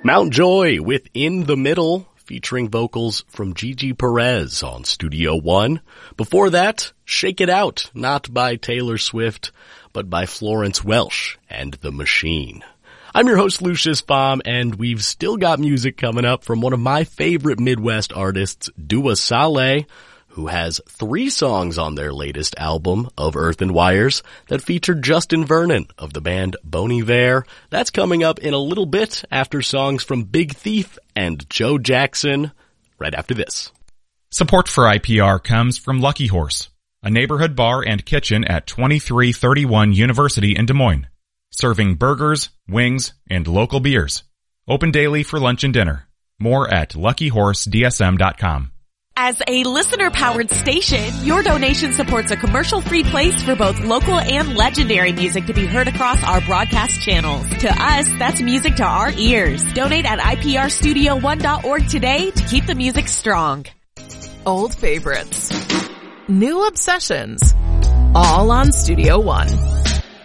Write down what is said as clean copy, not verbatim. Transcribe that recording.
Mount Joy with In the Middle, featuring vocals from Gigi Perez on Studio One. Before that, Shake It Out, not by Taylor Swift, but by Florence Welch and The Machine. I'm your host, Lucius Baum, and we've still got music coming up from one of my favorite Midwest artists, Dua Saleh, who has 3 songs on their latest album, Of Earth and Wires, that featured Justin Vernon of the band Bon Iver. That's coming up in a little bit after songs from Big Thief and Joe Jackson, right after this. Support for IPR comes from Lucky Horse, a neighborhood bar and kitchen at 2331 University in Des Moines, serving burgers, wings, and local beers. Open daily for lunch and dinner. More at luckyhorsedsm.com. As a listener-powered station, your donation supports a commercial-free place for both local and legendary music to be heard across our broadcast channels. To us, that's music to our ears. Donate at iprstudio1.org today to keep the music strong. Old favorites. New obsessions. All on Studio One.